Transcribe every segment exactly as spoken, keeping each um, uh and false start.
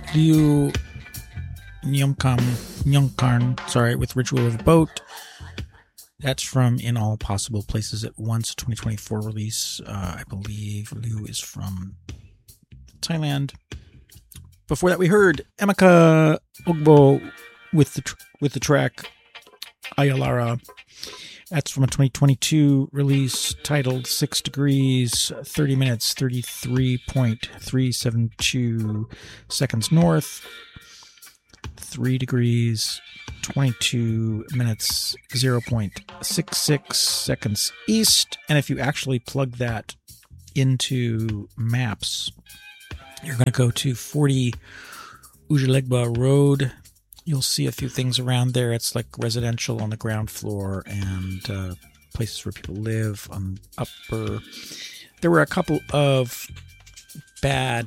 Liu Nyongkam, Nyongkarn, sorry, with Ritual of the Boat. That's from In All Possible Places at Once, twenty twenty-four release. Uh, I believe Liu is from Thailand. Before that, we heard Emeka Ogbo with the tr- with the track Ayalara. That's from a twenty twenty-two release titled Six Degrees, thirty minutes, thirty-three point three seven two seconds north, three degrees, twenty-two minutes, zero point six six seconds east. And if you actually plug that into maps, you're going to go to forty Ujilegba Road. You'll see a few things around there. It's like residential on the ground floor and uh, places where people live on upper. There were a couple of bad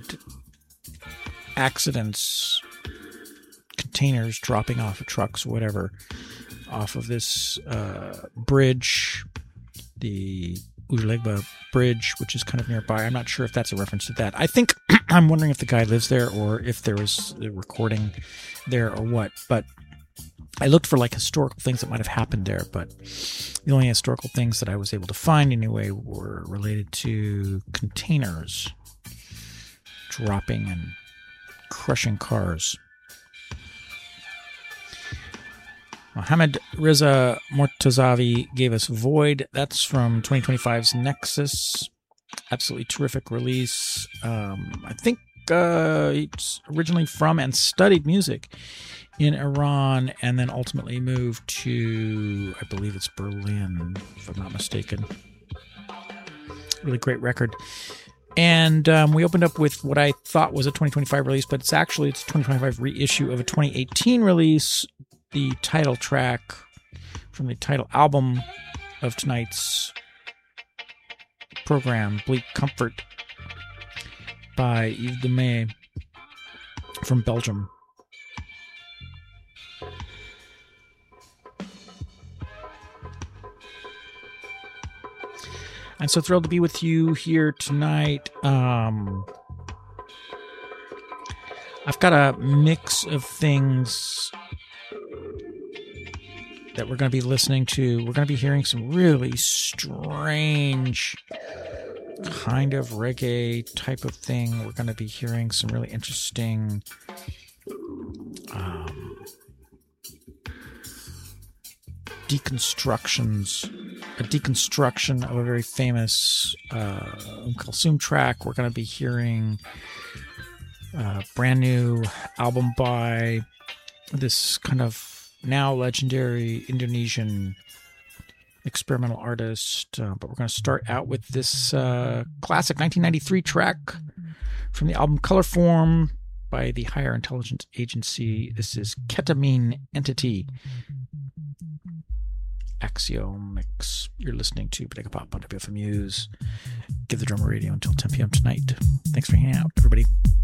accidents, containers dropping off of trucks or whatever, off of this uh, bridge, the Ujilegba Bridge, which is kind of nearby. I'm not sure if that's a reference to that. I think I'm wondering if the guy lives there or if there was a recording there or what. But I looked for like historical things that might have happened there, but the only historical things that I was able to find anyway were related to containers dropping and crushing cars. Mohammad Reza Mortazavi gave us Void. That's from twenty twenty-five's Nexus. Absolutely terrific release. Um, I think uh, it's originally from and studied music in Iran and then ultimately moved to, I believe it's Berlin, if I'm not mistaken. Really great record. And um, we opened up with what I thought was a twenty twenty-five release, but it's actually it's a twenty twenty-five reissue of a twenty eighteen release. The title track from the title album of tonight's program, Bleak Comfort, by Yves Demey from Belgium. I'm so thrilled to be with you here tonight. Um, I've got a mix of things that we're going to be listening to. We're going to be hearing some really strange kind of reggae type of thing. We're going to be hearing some really interesting um, deconstructions, a deconstruction of a very famous uh, Kulsum track. We're going to be hearing a brand new album by this kind of now legendary Indonesian experimental artist. Uh, but we're going to start out with this uh, classic nineteen ninety-three track from the album Colorform by the Higher Intelligence Agency. This is Ketamine Entity. Axiomix. You're listening to Bodega Pop on W F M U's Give the Drummer Radio until ten p.m. tonight. Thanks for hanging out, everybody.